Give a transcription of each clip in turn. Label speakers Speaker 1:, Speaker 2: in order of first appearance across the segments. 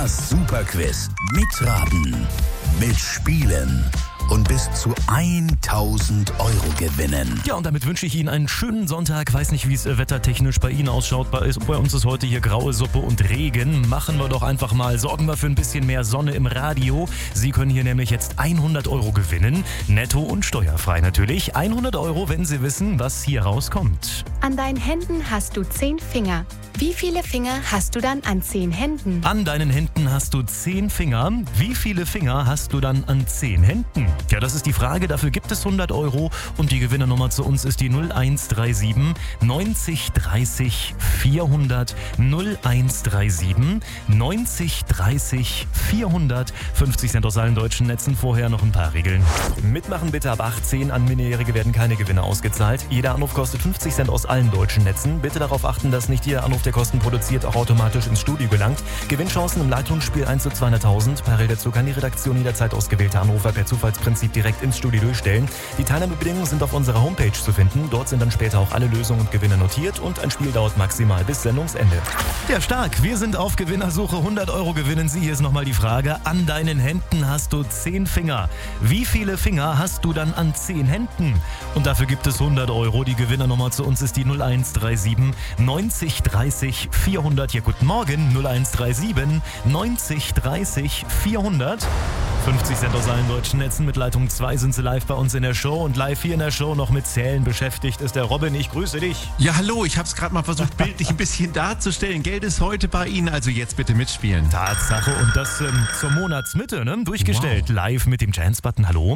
Speaker 1: Das Superquiz. Mitraten, mitspielen und bis zu 1.000 Euro gewinnen.
Speaker 2: Ja, und damit wünsche ich Ihnen einen schönen Sonntag. Weiß nicht, wie es wettertechnisch bei Ihnen ausschaut. Bei uns ist heute hier graue Suppe und Regen. Machen wir doch einfach mal, sorgen wir für ein bisschen mehr Sonne im Radio. Sie können hier nämlich jetzt 100 Euro gewinnen. Netto und steuerfrei natürlich. 100 Euro, wenn Sie wissen, was hier rauskommt.
Speaker 3: An deinen Händen hast du 10 Finger. Wie viele Finger hast du dann an 10 Händen?
Speaker 2: An deinen Händen hast du 10 Finger. Wie viele Finger hast du dann an 10 Händen? Ja, das ist die Frage. Dafür gibt es 100 Euro. Und die Gewinnernummer zu uns ist die 0137 90 30 400. 0137 90 30 400. 50 Cent aus allen deutschen Netzen. Vorher noch ein paar Regeln. Mitmachen bitte ab 18. An Minderjährige werden keine Gewinne ausgezahlt. Jeder Anruf kostet 50 Cent aus allen deutschen Netzen. Bitte darauf achten, dass nicht jeder Anruf, der Kosten produziert, auch automatisch ins Studio gelangt. Gewinnchancen im Leitungsspiel 1 zu 200.000. Parallel dazu kann die Redaktion jederzeit ausgewählte Anrufer per Zufallsprinzip direkt ins Studio durchstellen. Die Teilnahmebedingungen sind auf unserer Homepage zu finden. Dort sind dann später auch alle Lösungen und Gewinne notiert und ein Spiel dauert maximal bis Sendungsende. Ja, stark. Wir sind auf Gewinnersuche. 100 Euro gewinnen Sie. Hier ist nochmal die Frage. An deinen Händen hast du 10 Finger. Wie viele Finger hast du dann an 10 Händen? Und dafür gibt es 100 Euro. Die Gewinnernummer zu uns ist die 0137 90 30 400. Ja, guten Morgen. 0137 90 30 400. 50 Cent aus allen deutschen Netzen. Mit Leitung 2 sind Sie live bei uns in der Show. Und live hier in der Show noch mit Zählen beschäftigt ist der Robin. Ich grüße dich.
Speaker 4: Ja, hallo. Ich habe es gerade mal versucht, bildlich ein bisschen darzustellen. Geld ist heute bei Ihnen, also jetzt bitte mitspielen.
Speaker 2: Tatsache. Und das zur Monatsmitte, ne? Durchgestellt. Wow. Live mit dem Chance-Button. Hallo?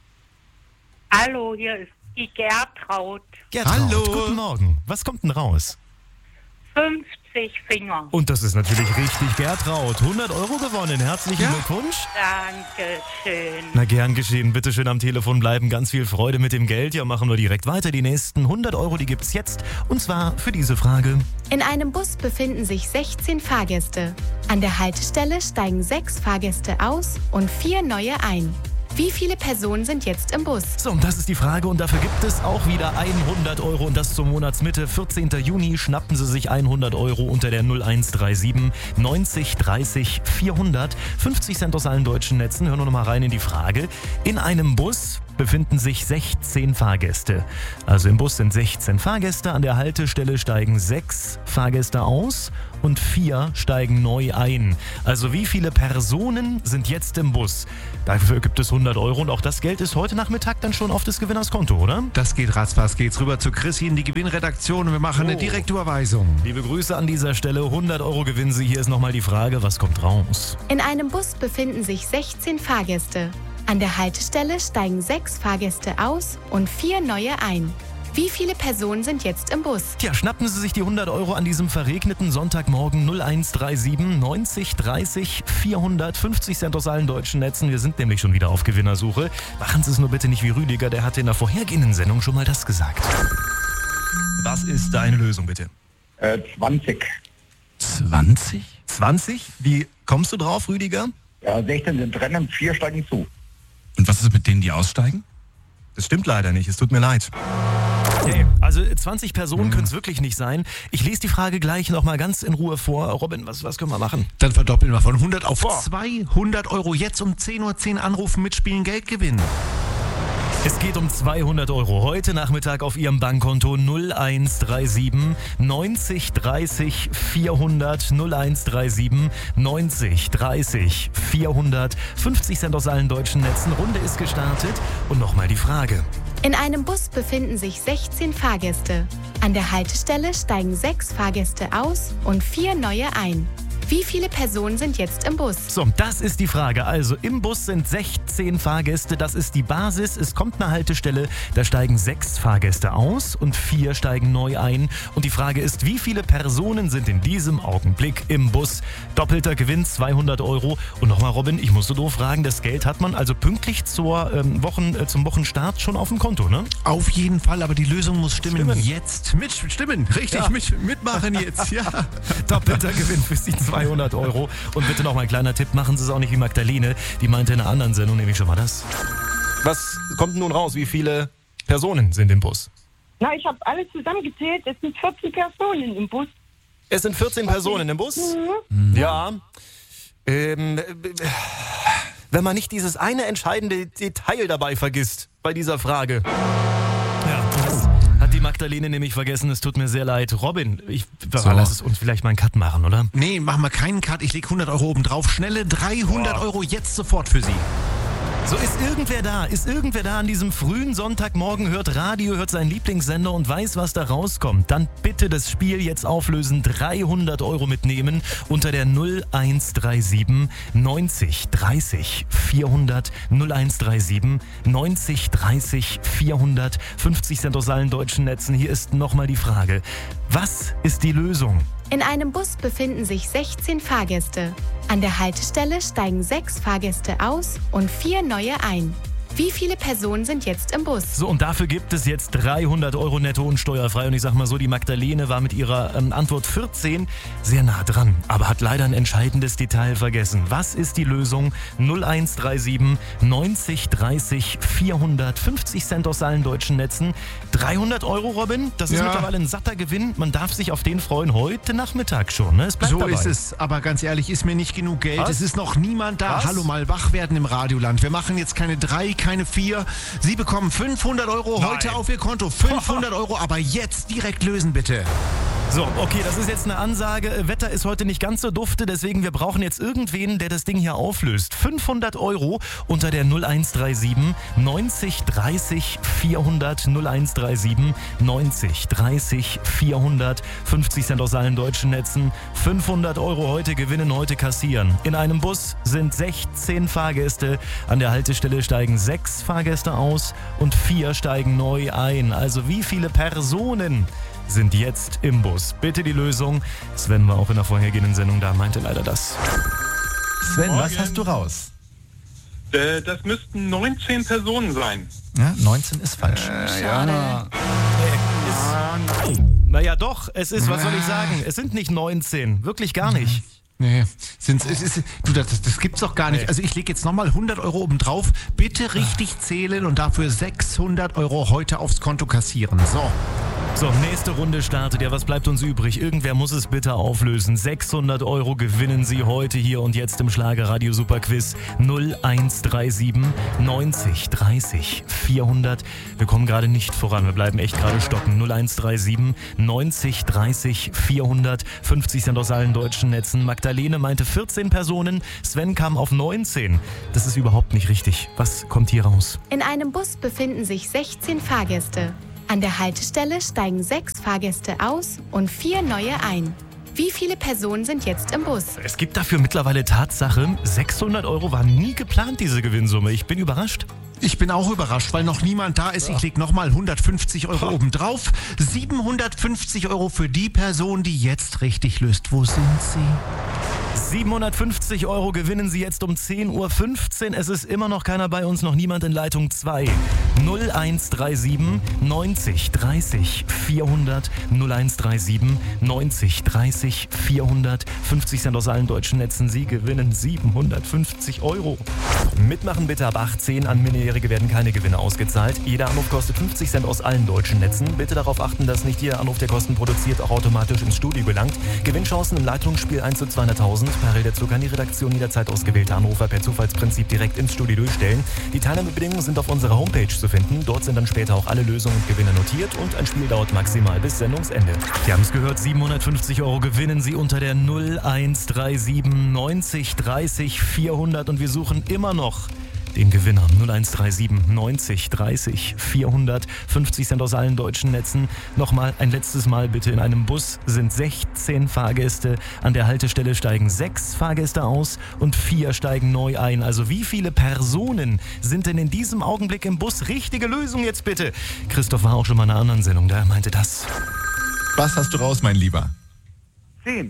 Speaker 5: Hallo, hier ist die Gertraud.
Speaker 2: Gertraud,
Speaker 4: hallo.
Speaker 2: Guten Morgen. Was kommt denn raus?
Speaker 5: 50 Finger.
Speaker 2: Und das ist natürlich richtig, Gertraud. 100 Euro gewonnen. Herzlichen Glückwunsch.
Speaker 5: Dankeschön.
Speaker 2: Na, gern geschehen. Bitte schön am Telefon bleiben. Ganz viel Freude mit dem Geld. Ja, machen wir direkt weiter. Die nächsten 100 Euro, die gibt's jetzt. Und zwar für diese Frage.
Speaker 3: In einem Bus befinden sich 16 Fahrgäste. An der Haltestelle steigen 6 Fahrgäste aus und 4 neue ein. Wie viele Personen sind jetzt im Bus?
Speaker 2: So, und das ist die Frage und dafür gibt es auch wieder 100 Euro und das zur Monatsmitte. 14. Juni schnappen Sie sich 100 Euro unter der 0137 90 30 400. 50 Cent aus allen deutschen Netzen. Hören wir noch mal rein in die Frage. In einem Bus befinden sich 16 Fahrgäste. Also im Bus sind 16 Fahrgäste. An der Haltestelle steigen 6 Fahrgäste aus und 4 steigen neu ein. Also wie viele Personen sind jetzt im Bus? Dafür gibt es 100 Euro und auch das Geld ist heute Nachmittag dann schon auf des Gewinners Konto, oder?
Speaker 4: Das geht ratzfatz. Geht's rüber zu Chrissy in die Gewinnredaktion und wir machen eine Direktüberweisung.
Speaker 2: Liebe Grüße an dieser Stelle. 100 Euro gewinnen Sie. Hier ist nochmal die Frage, was kommt raus?
Speaker 3: In einem Bus befinden sich 16 Fahrgäste. An der Haltestelle steigen 6 Fahrgäste aus und 4 neue ein. Wie viele Personen sind jetzt im Bus?
Speaker 2: Tja, schnappen Sie sich die 100 Euro an diesem verregneten Sonntagmorgen. 0137 90 30 400. 50 Cent aus allen deutschen Netzen. Wir sind nämlich schon wieder auf Gewinnersuche. Machen Sie es nur bitte nicht wie Rüdiger, der hatte in der vorhergehenden Sendung schon mal das gesagt. Was ist deine Lösung, bitte?
Speaker 6: 20.
Speaker 2: 20? 20? Wie kommst du drauf, Rüdiger?
Speaker 6: Ja, 16 sind drin und 4 steigen zu.
Speaker 7: Und was ist mit denen, die aussteigen?
Speaker 2: Das stimmt leider nicht, es tut mir leid. Okay, also 20 Personen können es wirklich nicht sein. Ich lese die Frage gleich nochmal ganz in Ruhe vor. Robin, was können wir machen?
Speaker 4: Dann verdoppeln wir von 100 auf 200 Euro. Jetzt um 10:10 Uhr anrufen, mitspielen, Geld gewinnen.
Speaker 2: Es geht um 200 Euro. Heute Nachmittag auf Ihrem Bankkonto 0137 90 30 400. 0137 90 30 400. 50 Cent aus allen deutschen Netzen. Runde ist gestartet. Und nochmal die Frage.
Speaker 3: In einem Bus befinden sich 16 Fahrgäste. An der Haltestelle steigen 6 Fahrgäste aus und 4 neue ein. Wie viele Personen sind jetzt im Bus?
Speaker 2: So, das ist die Frage. Also im Bus sind 16 Fahrgäste, das ist die Basis. Es kommt eine Haltestelle, da steigen 6 Fahrgäste aus und 4 steigen neu ein. Und die Frage ist, wie viele Personen sind in diesem Augenblick im Bus? Doppelter Gewinn, 200 Euro. Und nochmal, Robin, ich muss so doof fragen, das Geld hat man also pünktlich zum Wochenstart schon auf dem Konto, ne?
Speaker 4: Auf jeden Fall, aber die Lösung muss stimmen. Jetzt.
Speaker 2: Stimmen, richtig,
Speaker 4: Ja.
Speaker 2: mitmachen jetzt, ja. Doppelter Gewinn für Sie, 200 Euro. Und bitte noch mal ein kleiner Tipp, machen Sie es auch nicht wie Magdalene. Die meinte in einer anderen Sendung nämlich schon mal das. Was kommt nun raus? Wie viele Personen sind im Bus?
Speaker 5: Na, ich habe alle zusammengezählt. Es sind 14 Personen im Bus.
Speaker 2: Es sind 14 Personen im Bus? Ja. Wenn man nicht dieses eine entscheidende Detail dabei vergisst bei dieser Frage. Ja, das hat die Magdalene nämlich vergessen. Es tut mir sehr leid. Robin, lass es uns vielleicht mal einen Cut machen, oder?
Speaker 4: Nee, machen wir keinen Cut. Ich lege 100 Euro oben drauf. Schnelle 300 Euro jetzt sofort für Sie.
Speaker 2: So, ist irgendwer da an diesem frühen Sonntagmorgen, hört Radio, hört seinen Lieblingssender und weiß, was da rauskommt, dann bitte das Spiel jetzt auflösen, 300 Euro mitnehmen unter der 0137 90 30 400 0137 90 30 400 50 Cent aus allen deutschen Netzen. Hier ist nochmal die Frage, was ist die Lösung?
Speaker 3: In einem Bus befinden sich 16 Fahrgäste. An der Haltestelle steigen 6 Fahrgäste aus und 4 neue ein. Wie viele Personen sind jetzt im Bus?
Speaker 2: So, und dafür gibt es jetzt 300 Euro netto und steuerfrei. Und ich sag mal so, die Magdalene war mit ihrer Antwort 14 sehr nah dran, aber hat leider ein entscheidendes Detail vergessen. Was ist die Lösung? 0137 90 30 400 50 Cent aus allen deutschen Netzen. 300 Euro, Robin, das ist mittlerweile ein satter Gewinn. Man darf sich auf den freuen heute Nachmittag schon. Ne? Es bleibt
Speaker 4: so
Speaker 2: dabei.
Speaker 4: ist es, aber ganz ehrlich, ist mir nicht genug Geld.
Speaker 2: Was?
Speaker 4: Es ist noch niemand da.
Speaker 2: Was?
Speaker 4: Hallo, mal wach werden im Radioland. Wir machen jetzt keine 3, keine 4. Sie bekommen 500 Euro heute auf Ihr Konto. 500 Euro, aber jetzt direkt lösen, bitte.
Speaker 2: So, okay, das ist jetzt eine Ansage. Wetter ist heute nicht ganz so dufte, deswegen wir brauchen jetzt irgendwen, der das Ding hier auflöst. 500 Euro unter der 0137 90 30 400 0137 90 30 400 50 Cent aus allen deutschen Netzen. 500 Euro heute gewinnen, heute kassieren. In einem Bus sind 16 Fahrgäste. An der Haltestelle steigen 6 Fahrgäste aus und 4 steigen neu ein. Also wie viele Personen sind jetzt im Bus? Bitte die Lösung. Sven war auch in der vorhergehenden Sendung da, meinte leider das.
Speaker 7: Sven, was hast du raus?
Speaker 8: Das müssten 19 Personen sein.
Speaker 7: Ja, 19 ist falsch.
Speaker 2: Naja doch, es ist, was soll ich sagen, es sind nicht 19, wirklich gar nicht.
Speaker 4: Nee, das gibt's doch gar nicht.
Speaker 2: Nee.
Speaker 4: Also ich lege jetzt nochmal 100 Euro oben drauf. Bitte richtig zählen und dafür 600 Euro heute aufs Konto kassieren.
Speaker 2: So, nächste Runde startet. Ja, was bleibt uns übrig? Irgendwer muss es bitte auflösen. 600 Euro gewinnen Sie heute hier und jetzt im Schlagerradio Superquiz 0137 90 30 400. Wir kommen gerade nicht voran, wir bleiben echt gerade stocken. 0137 90 30 400 50 Cent aus allen deutschen Netzen. Magdalene meinte 14 Personen, Sven kam auf 19. Das ist überhaupt nicht richtig. Was kommt hier raus?
Speaker 3: In einem Bus befinden sich 16 Fahrgäste. An der Haltestelle steigen 6 Fahrgäste aus und 4 neue ein. Wie viele Personen sind jetzt im Bus?
Speaker 2: Es gibt dafür mittlerweile Tatsache, 600 Euro war nie geplant, diese Gewinnsumme. Ich bin überrascht.
Speaker 4: Ich bin auch überrascht, weil noch niemand da ist. Ich lege nochmal 150 Euro oben drauf. 750 Euro für die Person, die jetzt richtig löst. Wo sind Sie?
Speaker 2: 750 Euro gewinnen Sie jetzt um 10.15 Uhr. Es ist immer noch keiner bei uns, noch niemand in Leitung 2. 0137 90 30 400 0137 90 30 400 50 Cent aus allen deutschen Netzen. Sie gewinnen 750 Euro. Mitmachen bitte ab 18. An Minderjährige werden keine Gewinne ausgezahlt. Jeder Anruf kostet 50 Cent aus allen deutschen Netzen. Bitte darauf achten, dass nicht jeder Anruf, der Kosten produziert, auch automatisch ins Studio gelangt. Gewinnchancen im Leitungsspiel 1 zu 200.000. Parallel dazu kann die Redaktion jederzeit ausgewählte Anrufer per Zufallsprinzip direkt ins Studio durchstellen. Die Teilnahmebedingungen sind auf unserer Homepage zu finden. Dort sind dann später auch alle Lösungen und Gewinne notiert und ein Spiel dauert maximal bis Sendungsende. Sie haben es gehört, 750 Euro gewinnen Sie unter der 0137 90 30 400 und wir suchen immer noch den Gewinner. 0137 90 30 400 50 Cent aus allen deutschen Netzen. Nochmal ein letztes Mal bitte. In einem Bus sind 16 Fahrgäste. An der Haltestelle steigen 6 Fahrgäste aus und 4 steigen neu ein. Also wie viele Personen sind denn in diesem Augenblick im Bus? Richtige Lösung jetzt bitte. Christoph war auch schon mal in einer anderen Sendung, da meinte das.
Speaker 7: Was hast du raus, mein Lieber?
Speaker 6: 10.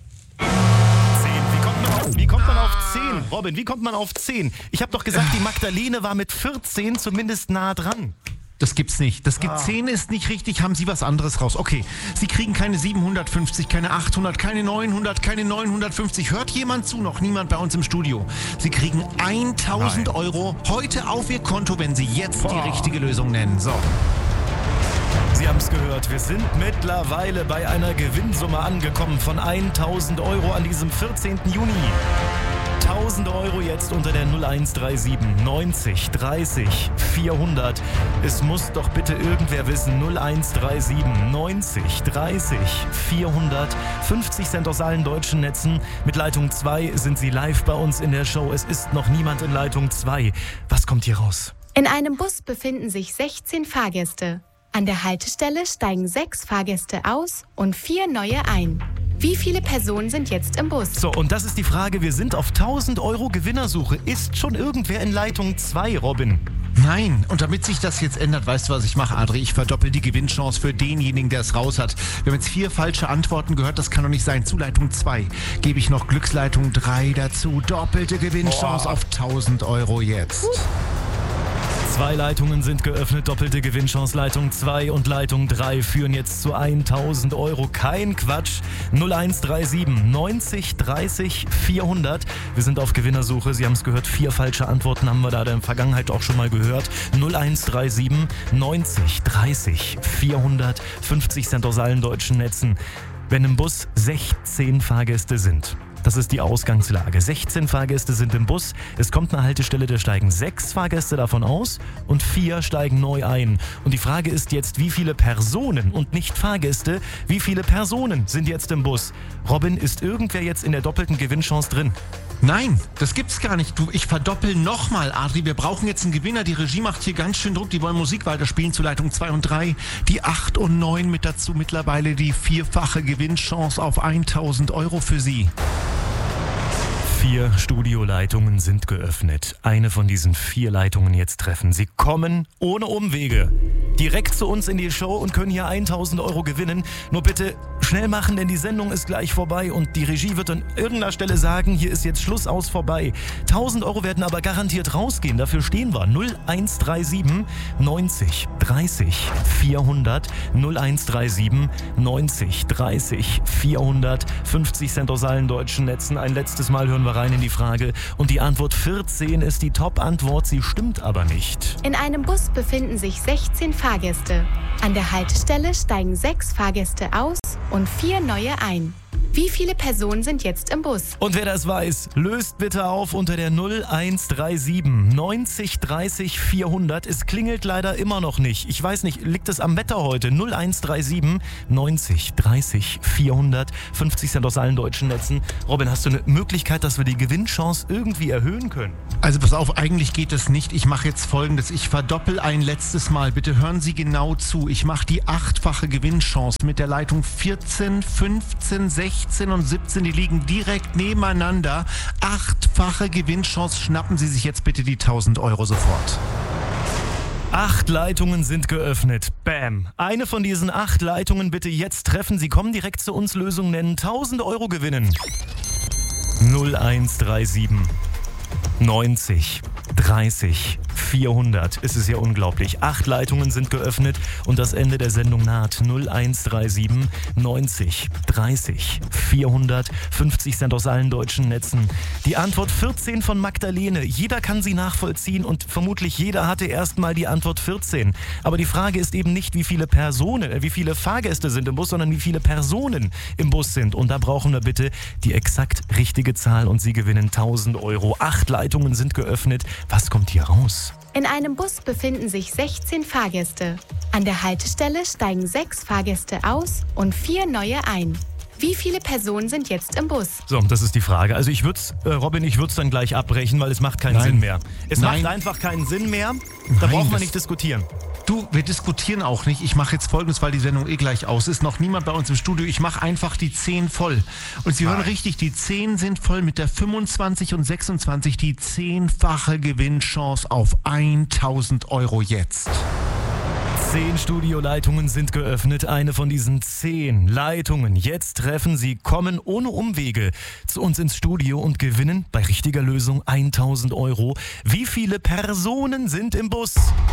Speaker 2: Wie kommt man auf 10? Robin, wie kommt man auf 10? Ich habe doch gesagt, die Magdalene war mit 14 zumindest nah dran.
Speaker 4: Das gibt's nicht. Das gibt 10 ist nicht richtig. Haben Sie was anderes raus? Okay, Sie kriegen keine 750, keine 800, keine 900, keine 950. Hört jemand zu? Noch niemand bei uns im Studio. Sie kriegen 1000 Euro heute auf Ihr Konto, wenn Sie jetzt die richtige Lösung nennen. So.
Speaker 2: Sie haben es gehört, wir sind mittlerweile bei einer Gewinnsumme angekommen von 1000 Euro an diesem 14. Juni. 1000 Euro jetzt unter der 0137 90 30 400. Es muss doch bitte irgendwer wissen. 0137 90 30 400. 50 Cent aus allen deutschen Netzen. Mit Leitung 2 sind Sie live bei uns in der Show. Es ist noch niemand in Leitung 2. Was kommt hier raus?
Speaker 3: In einem Bus befinden sich 16 Fahrgäste. An der Haltestelle steigen 6 Fahrgäste aus und 4 neue ein. Wie viele Personen sind jetzt im Bus?
Speaker 2: So, und das ist die Frage. Wir sind auf 1000 Euro Gewinnersuche. Ist schon irgendwer in Leitung 2, Robin?
Speaker 4: Nein, und damit sich das jetzt ändert, weißt du, was ich mache, Adri? Ich verdoppel die Gewinnchance für denjenigen, der es raus hat. Wir haben jetzt 4 falsche Antworten gehört, das kann doch nicht sein. Zu Leitung 2 gebe ich noch Glücksleitung 3 dazu. Doppelte Gewinnchance auf 1000 Euro jetzt.
Speaker 2: 2 Leitungen sind geöffnet, doppelte Gewinnchance. Leitung 2 und Leitung 3 führen jetzt zu 1000 Euro. Kein Quatsch. 0137 90 30 400. Wir sind auf Gewinnersuche. Sie haben es gehört, 4 falsche Antworten haben wir da in der Vergangenheit auch schon mal gehört. 0137 90 30 400. 50 Cent aus allen deutschen Netzen. Wenn im Bus 16 Fahrgäste sind. Das ist die Ausgangslage. 16 Fahrgäste sind im Bus. Es kommt eine Haltestelle, da steigen 6 Fahrgäste davon aus und 4 steigen neu ein. Und die Frage ist jetzt, wie viele Personen und nicht Fahrgäste, wie viele Personen sind jetzt im Bus? Robin, ist irgendwer jetzt in der doppelten Gewinnchance drin?
Speaker 4: Nein, das gibt's gar nicht. Du, ich verdoppel nochmal, Adri. Wir brauchen jetzt einen Gewinner. Die Regie macht hier ganz schön Druck. Die wollen Musik weiterspielen zu Leitung 2 und 3. Die 8 und 9 mit dazu. Mittlerweile die 4-fache Gewinnchance auf 1000 Euro für Sie.
Speaker 2: 4 Studioleitungen sind geöffnet. Eine von diesen 4 Leitungen jetzt treffen. Sie kommen ohne Umwege direkt zu uns in die Show und können hier 1000 Euro gewinnen. Nur bitte schnell machen, denn die Sendung ist gleich vorbei und die Regie wird an irgendeiner Stelle sagen, hier ist jetzt Schluss, aus, vorbei. 1000 Euro werden aber garantiert rausgehen. Dafür stehen wir. 0137 90 30 400. 0137 90 30 400. 50 Cent aus allen deutschen Netzen. Ein letztes Mal hören wir rein in die Frage. Und die Antwort 14 ist die Top-Antwort. Sie stimmt aber nicht.
Speaker 3: In einem Bus befinden sich 16 Fahrgäste. An der Haltestelle steigen 6 Fahrgäste aus und 4 neue ein. Wie viele Personen sind jetzt im Bus?
Speaker 2: Und wer das weiß, löst bitte auf unter der 0137 90 30 400. Es klingelt leider immer noch nicht. Ich weiß nicht, liegt es am Wetter heute? 0137 90 30 400. 50 Cent aus allen deutschen Netzen. Robin, hast du eine Möglichkeit, dass wir die Gewinnchance irgendwie erhöhen können?
Speaker 4: Also pass auf, eigentlich geht es nicht. Ich mache jetzt Folgendes. Ich verdoppel ein letztes Mal. Bitte hören Sie genau zu. Ich mache die 8-fache Gewinnchance mit der Leitung 14, 15, 16 und 17. Die liegen direkt nebeneinander. 8-fache Gewinnchance. Schnappen Sie sich jetzt bitte die 1000 Euro sofort.
Speaker 2: 8 Leitungen sind geöffnet. Bam. Eine von diesen 8 Leitungen bitte jetzt treffen. Sie kommen direkt zu uns, Lösung nennen. 1000 Euro gewinnen. 0137 90 30 400. Es ist ja unglaublich. 8 Leitungen sind geöffnet und das Ende der Sendung naht. 0137 90 30 400. 50 Cent aus allen deutschen Netzen. Die Antwort 14 von Magdalene. Jeder kann sie nachvollziehen und vermutlich jeder hatte erstmal die Antwort 14. Aber die Frage ist eben nicht, wie viele Fahrgäste sind im Bus, sondern wie viele Personen im Bus sind. Und da brauchen wir bitte die exakt richtige Zahl und Sie gewinnen 1000 Euro. 8 Leitungen sind geöffnet. Was kommt hier raus?
Speaker 3: In einem Bus befinden sich 16 Fahrgäste. An der Haltestelle steigen 6 Fahrgäste aus und 4 neue ein. Wie viele Personen sind jetzt im Bus?
Speaker 2: So, das ist die Frage. Also Robin, ich würde es dann gleich abbrechen, weil es macht keinen Sinn mehr. Es macht einfach keinen Sinn mehr. Da brauchen wir nicht diskutieren.
Speaker 4: Du, wir diskutieren auch nicht. Ich mache jetzt Folgendes, weil die Sendung gleich aus ist. Noch niemand bei uns im Studio. Ich mache einfach die 10 voll. Und Sie hören richtig, die 10 sind voll mit der 25 und 26. Die 10-fache Gewinnchance auf 1000 Euro jetzt.
Speaker 2: 10 Studioleitungen sind geöffnet. Eine von diesen 10 Leitungen jetzt treffen. Sie kommen ohne Umwege zu uns ins Studio und gewinnen bei richtiger Lösung 1000 Euro. Wie viele Personen sind im Bus?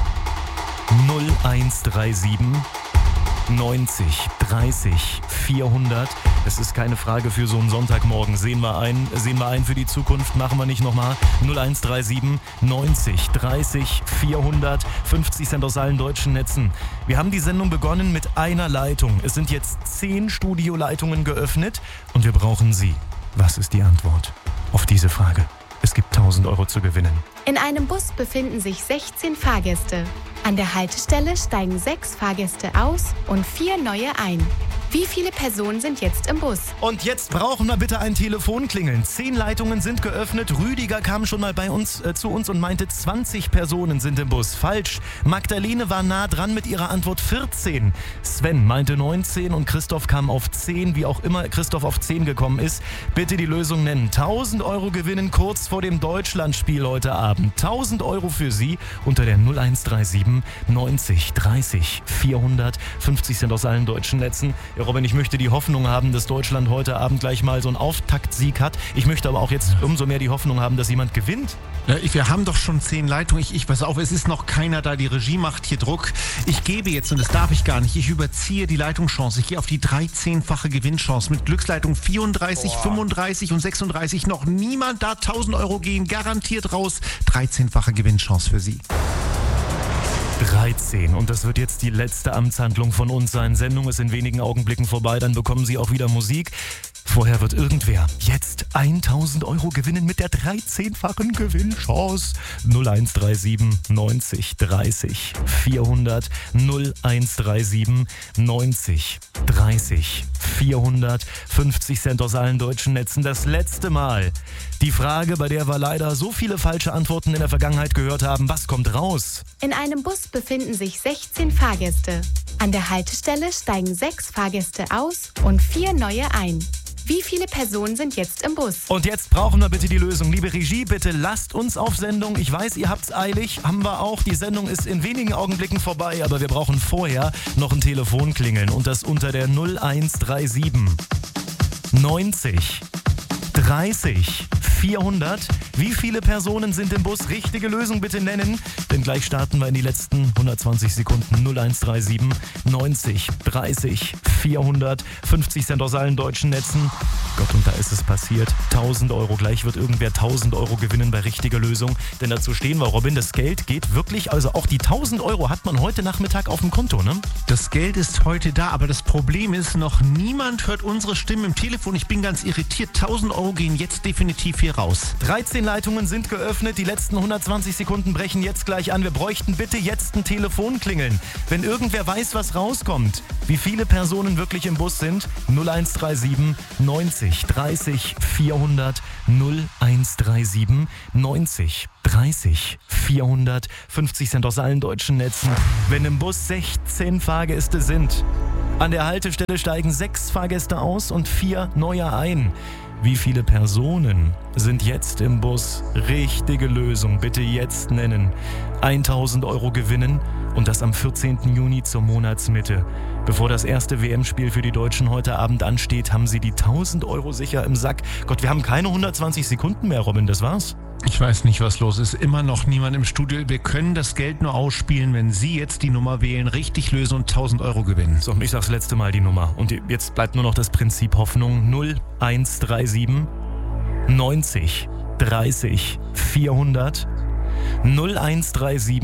Speaker 2: 0137 90 30 400. Es ist keine Frage für so einen Sonntagmorgen. Sehen wir ein für die Zukunft. Machen wir nicht nochmal. 0137 90 30 400. 50 Cent aus allen deutschen Netzen. Wir haben die Sendung begonnen mit einer Leitung. Es sind jetzt 10 Studioleitungen geöffnet und wir brauchen Sie. Was ist die Antwort auf diese Frage? gibt 1000 Euro zu gewinnen.
Speaker 3: In einem Bus befinden sich 16 Fahrgäste. An der Haltestelle steigen 6 Fahrgäste aus und 4 neue ein. Wie viele Personen sind jetzt im Bus?
Speaker 2: Und jetzt brauchen wir bitte ein Telefonklingeln. 10 Leitungen sind geöffnet. Rüdiger kam schon mal zu uns und meinte, 20 Personen sind im Bus. Falsch. Magdalene war nah dran mit ihrer Antwort 14. Sven meinte 19 und Christoph kam auf 10. Wie auch immer Christoph auf 10 gekommen ist, bitte die Lösung nennen. 1000 Euro gewinnen kurz vor dem Deutschlandspiel heute Abend. 1000 Euro für Sie unter der 0137 90 30 400. 50 sind aus allen deutschen Netzen. Ja, Robin, ich möchte die Hoffnung haben, dass Deutschland heute Abend gleich mal so einen Auftaktsieg hat. Ich möchte aber auch jetzt umso mehr die Hoffnung haben, dass jemand gewinnt.
Speaker 4: Ja, wir haben doch schon 10 Leitungen. Ich pass auf, es ist noch keiner da. Die Regie macht hier Druck. Ich gebe jetzt, und das darf ich gar nicht, ich überziehe die Leitungschance. Ich gehe auf die 13-fache Gewinnchance mit Glücksleitung 34, 35 und 36. Noch niemand da. 1000 Euro gehen garantiert raus. 13-fache Gewinnchance für Sie.
Speaker 2: 13. Und das wird jetzt die letzte Amtshandlung von uns sein. Sendung ist in wenigen Augenblicken vorbei, dann bekommen Sie auch wieder Musik. Vorher wird irgendwer jetzt 1000 Euro gewinnen mit der 13-fachen Gewinnchance. 0137 90 30 400 0137 90 30 400. 50 Cent aus allen deutschen Netzen. Das letzte Mal. Die Frage, bei der wir leider so viele falsche Antworten in der Vergangenheit gehört haben. Was kommt raus?
Speaker 3: In einem Bus befinden sich 16 Fahrgäste. An der Haltestelle steigen 6 Fahrgäste aus und 4 neue ein. Wie viele Personen sind jetzt im Bus?
Speaker 2: Und jetzt brauchen wir bitte die Lösung. Liebe Regie, bitte lasst uns auf Sendung. Ich weiß, ihr habt's eilig. Haben wir auch. Die Sendung ist in wenigen Augenblicken vorbei, aber wir brauchen vorher noch ein Telefonklingeln. Und das unter der 0137 90 30 400. Wie viele Personen sind im Bus? Richtige Lösung bitte nennen, denn gleich starten wir in die letzten 120 Sekunden. 0137 90 30 400. 50 Cent aus allen deutschen Netzen. Gott, und da ist es passiert. 1000 Euro. Gleich wird irgendwer 1000 Euro gewinnen bei richtiger Lösung. Denn dazu stehen wir, Robin, das Geld geht wirklich, also auch die 1000 Euro hat man heute Nachmittag auf dem Konto, ne?
Speaker 4: Das Geld ist heute da, aber das Problem ist, noch niemand hört unsere Stimmen im Telefon. Ich bin ganz irritiert. 1000 Euro gehen jetzt definitiv hier raus.
Speaker 2: 13 Leitungen sind geöffnet. Die letzten 120 Sekunden brechen jetzt gleich an. Wir bräuchten bitte jetzt ein Telefonklingeln. Wenn irgendwer weiß, was rauskommt, wie viele Personen wirklich im Bus sind, 0137 90 30 400 0137 90 30 400. 50 Cent aus allen deutschen Netzen. Wenn im Bus 16 Fahrgäste sind, an der Haltestelle steigen 6 Fahrgäste aus und 4 neue ein. Wie viele Personen sind jetzt im Bus? Richtige Lösung, bitte jetzt nennen. 1000 Euro gewinnen und das am 14. Juni zur Monatsmitte. Bevor das erste WM-Spiel für die Deutschen heute Abend ansteht, haben sie die 1000 Euro sicher im Sack. Gott, wir haben keine 120 Sekunden mehr, Robin, das war's.
Speaker 4: Ich weiß nicht, was los ist. Immer noch niemand im Studio. Wir können das Geld nur ausspielen, wenn Sie jetzt die Nummer wählen, richtig lösen und 1000 Euro gewinnen.
Speaker 2: So, ich sag's letzte Mal die Nummer. Und jetzt bleibt nur noch das Prinzip Hoffnung. 0137 90 30 400 0137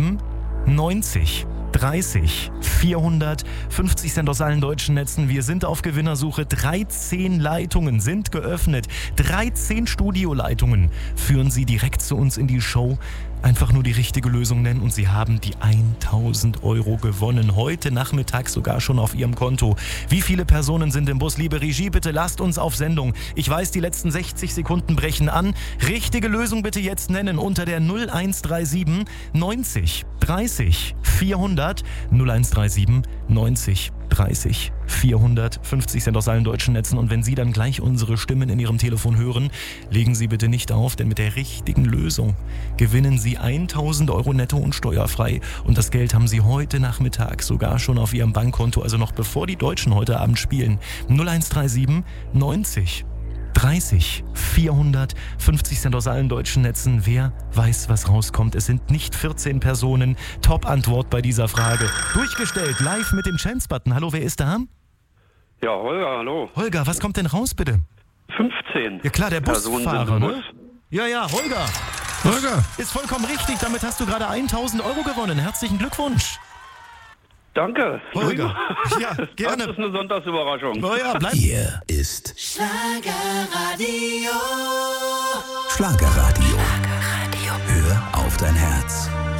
Speaker 2: 90 30 400. 50 Cent aus allen deutschen Netzen. Wir sind auf Gewinnersuche. 13 Leitungen sind geöffnet. 13 Studioleitungen führen Sie direkt zu uns in die Show. Einfach nur die richtige Lösung nennen und Sie haben die 1000 Euro gewonnen. Heute Nachmittag sogar schon auf Ihrem Konto. Wie viele Personen sind im Bus? Liebe Regie, bitte lasst uns auf Sendung. Ich weiß, die letzten 60 Sekunden brechen an. Richtige Lösung bitte jetzt nennen unter der 0137 90 30 400 0137 90 30 400. 50 Cent aus allen deutschen Netzen. Und wenn Sie dann gleich unsere Stimmen in Ihrem Telefon hören, legen Sie bitte nicht auf, denn mit der richtigen Lösung gewinnen Sie 1000 Euro netto und steuerfrei. Und das Geld haben Sie heute Nachmittag sogar schon auf Ihrem Bankkonto, also noch bevor die Deutschen heute Abend spielen. 0137 90 30 400. 50 Cent aus allen deutschen Netzen. Wer weiß, was rauskommt? Es sind nicht 14 Personen. Top-Antwort bei dieser Frage. Durchgestellt, live mit dem Chance-Button. Hallo, wer ist da?
Speaker 9: Ja, Holger, hallo.
Speaker 2: Holger, was kommt denn raus, bitte?
Speaker 9: 15.
Speaker 2: Ja klar, der Busfahrer,
Speaker 9: Bus.
Speaker 2: ne? Ja, Holger.
Speaker 4: Holger.
Speaker 2: Ist vollkommen richtig. Damit hast du gerade 1000 Euro gewonnen. Herzlichen Glückwunsch.
Speaker 9: Danke.
Speaker 2: Holger. Ja, gerne.
Speaker 9: Das ist eine Sonntagsüberraschung.
Speaker 2: Oh ja, bleib.
Speaker 1: Hier ist
Speaker 10: Schlagerradio.
Speaker 1: Schlagerradio. Hör auf dein Herz.